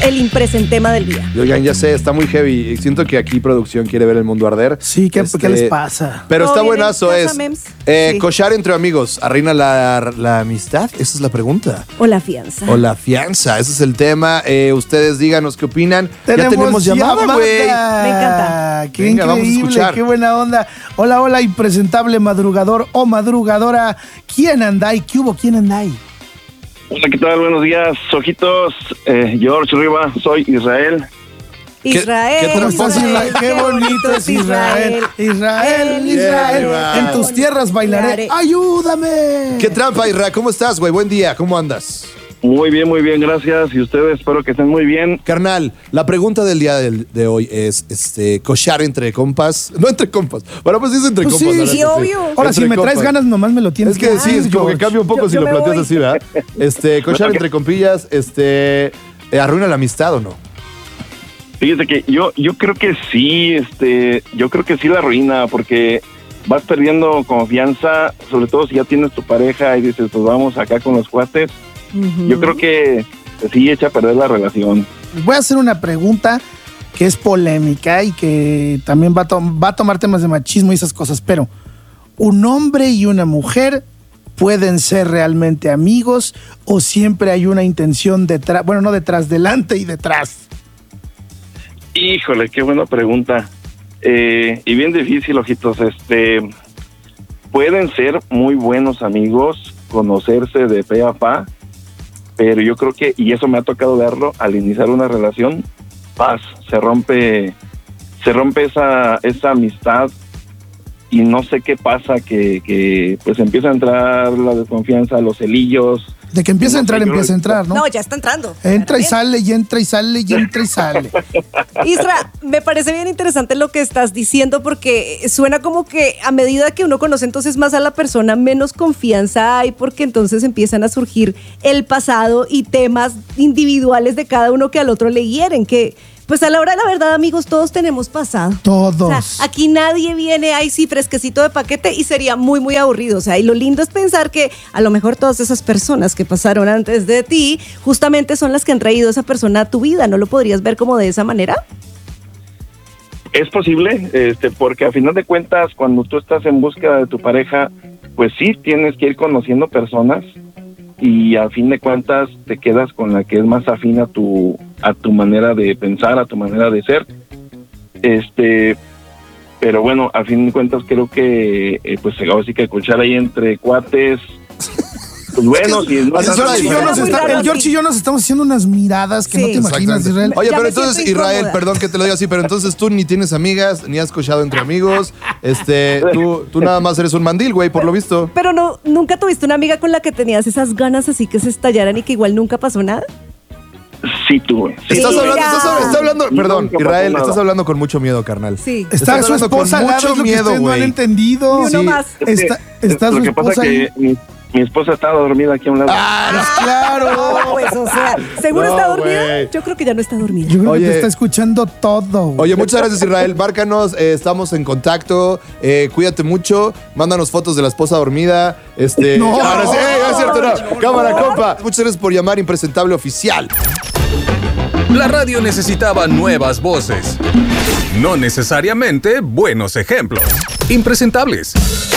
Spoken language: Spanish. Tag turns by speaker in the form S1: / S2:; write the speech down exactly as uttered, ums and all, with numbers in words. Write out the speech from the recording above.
S1: el impresentema del día.
S2: Oigan, ya sé, está muy heavy. Siento que aquí producción quiere ver el mundo arder.
S3: Sí, ¿qué,
S2: Este,
S3: ¿qué les pasa?
S2: Pero está
S1: Todo bien en
S2: buenazo,
S1: casa,
S2: es
S1: mems.
S2: eh,
S1: Sí.
S2: cochar entre amigos. ¿Arreina la, la amistad? Esa es la pregunta.
S1: O la fianza.
S2: O la fianza, ese es el tema. Eh, ustedes díganos qué opinan. ya tenemos llamada,
S3: llamada.
S2: güey.
S1: Me encanta.
S3: Qué
S2: Venga, vamos a
S3: increíble,
S2: escuchar.
S3: qué buena onda. Hola, hola, impresentable madrugador o madrugadora. ¿Quién anda ahí? ¿Qué hubo? ¿Quién anda ahí?
S4: Hola, ¿qué tal? Buenos días, ojitos. Eh, George Riva, soy Israel.
S1: Israel.
S2: ¿Qué- qué
S3: ¿Cómo estás, Israel? Qué bonito es Israel. Israel, Israel.
S2: Israel.
S3: En tus tierras bailaré. ¡Ayúdame!
S2: ¿Qué trampa, Isra? ¿Cómo estás, güey? Buen día, ¿cómo andas?
S4: Muy bien, muy bien, gracias. Y ustedes, espero que estén muy bien.
S2: Carnal, la pregunta del día del- de hoy es, este, cochar entre compas. No entre compas. Bueno, pues sí es entre
S3: Pues
S2: compas.
S3: sí,
S2: la neta,
S1: sí, obvio.
S3: Ahora,
S2: Entre
S3: si me traes
S2: compas.
S3: ganas, nomás me lo tienes
S2: Es que sí, es como que cambia un poco
S1: Yo-
S2: si
S1: yo
S2: lo
S1: me
S2: planteas
S1: voy.
S2: así, ¿verdad? Este, cochar entre compillas, este, eh, ¿arruina la amistad o no?
S4: Fíjate que yo, yo creo que sí, este, yo creo que sí la arruina, porque vas perdiendo confianza, sobre todo si ya tienes tu pareja y dices, pues vamos acá con los cuates.
S1: Ujú.
S4: Yo creo que sí echa a perder la relación.
S3: Voy a hacer una pregunta que es polémica y que también va a, to- va a tomar temas de machismo y esas cosas, pero ¿un hombre y una mujer pueden ser realmente amigos o siempre hay una intención detrás, bueno, no detrás, delante y detrás?
S4: Híjole, qué buena pregunta. Eh, y bien difícil, ojitos. Este, pueden ser muy buenos amigos, conocerse de pe a pa, pero yo creo que, y eso me ha tocado verlo, al iniciar una relación, paz, se rompe, se rompe esa, esa amistad y no sé qué pasa, que, que pues empieza a entrar la desconfianza, los celillos.
S3: De que empieza a
S4: No
S3: entrar,
S4: sé, yo-
S3: empieza a entrar, ¿no?
S1: No, ya está entrando.
S3: Entra y
S1: Claramente.
S3: sale, y entra y sale, y entra y sale.
S1: Isra, me parece bien interesante lo que estás diciendo porque suena como que a medida que uno conoce entonces más a la persona, menos confianza hay porque entonces empiezan a surgir el pasado y temas individuales de cada uno que al otro le hieren, que pues a la hora de la verdad, amigos, todos tenemos pasado.
S3: Todos.
S1: O sea, aquí nadie viene ahí sí fresquecito de paquete y sería muy, muy aburrido. O sea, y lo lindo es pensar que a lo mejor todas esas personas que pasaron antes de ti, justamente son las que han traído a esa persona a tu vida. ¿No lo podrías ver como de esa manera?
S4: Es posible, este, porque a final de cuentas, cuando tú estás en búsqueda de tu pareja, pues sí tienes que ir conociendo personas y a fin de cuentas te quedas con la que es más afín a tu a tu manera de pensar, a tu manera de ser. Este, pero bueno, a fin de cuentas creo que eh, pues ahora sí que escuchar ahí entre cuates. Pues bueno, si no
S2: Así
S4: estás-
S2: suena
S3: George y yo
S2: diferente.
S3: nos
S1: Muy
S3: está-
S1: raro,
S3: el George
S1: sí.
S3: y yo nos estamos haciendo unas miradas que
S1: Sí.
S3: no te imaginas,
S2: Exactamente.
S3: Israel.
S2: Oye,
S1: Ya
S2: pero
S1: me
S2: entonces,
S1: siento
S2: Israel,
S1: incómoda.
S2: perdón que te lo diga así, pero entonces tú ni tienes amigas, ni has cochado entre amigos. Este, tú, tú nada más eres un mandil, güey, por lo visto.
S1: Pero no, ¿nunca tuviste una amiga con la que tenías esas ganas así que se estallaran y que igual nunca pasó nada?
S4: Sí tuve. Sí.
S2: Estás hablando,
S1: Mira.
S2: estás, estás hablando, perdón,
S4: Nunca pasó
S2: Israel,
S4: nada.
S2: estás hablando con mucho miedo, carnal.
S1: Sí.
S3: Está
S2: Estás
S3: su
S2: hablando con
S3: esposa al lado,
S2: mucho
S3: es lo que
S2: miedo,
S3: ustedes no han
S2: güey.
S3: entendido.
S1: Ni uno
S2: Sí.
S1: más.
S3: Está, está
S4: Lo
S3: su
S4: que pasa
S3: esposa ahí.
S4: que mi, mi esposa estaba dormida aquí a un lado.
S2: Ah,
S3: Claro.
S1: No, pues, o sea, ¿seguro
S2: No,
S1: está dormida?
S2: güey.
S1: Yo creo que ya no está dormida.
S3: Yo creo
S2: Oye.
S3: que te está escuchando todo. güey.
S2: Oye, muchas gracias, Israel. Márcanos, eh, estamos en contacto. Eh, cuídate mucho. Mándanos fotos de la esposa dormida. Este,
S3: No.
S2: ahora sí, eh, es cierto, no. Cámara, compa. Muchas gracias por llamar, Impresentable Oficial.
S5: La radio necesitaba nuevas voces, no necesariamente buenos ejemplos. Impresentables.